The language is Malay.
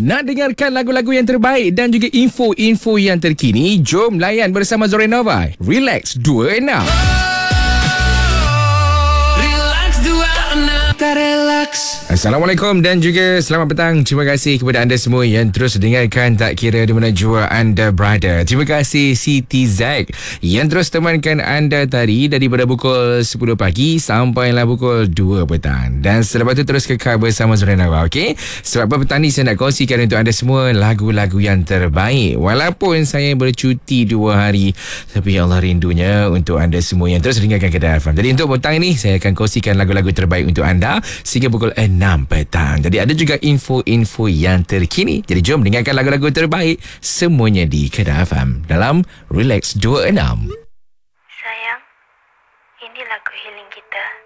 Nak dengarkan lagu-lagu yang terbaik dan juga info-info yang terkini? Jom layan bersama Zorenova. Relax 26. Assalamualaikum dan juga selamat petang. Terima kasih kepada anda semua yang terus dengarkan tak kira di mana jua anda berada. Terima kasih Siti Zack yang terus temankan anda tadi daripada pukul 10 pagi sampailah pukul 2 petang. Dan selepas itu terus kekal bersama Zorenova, okey? Sebab petang ni saya nak kongsikan untuk anda semua lagu-lagu yang terbaik. Walaupun saya bercuti 2 hari, tapi ya Allah rindunya untuk anda semua yang terus dengarkan Kedah FM. Jadi untuk petang ini saya akan kongsikan lagu-lagu terbaik untuk anda sehingga pukul 6 petang. Jadi ada juga info-info yang terkini. Jadi jom dengarkan lagu-lagu terbaik semuanya di Kedah FM dalam Relax 26. Sayang, ini lagu healing kita.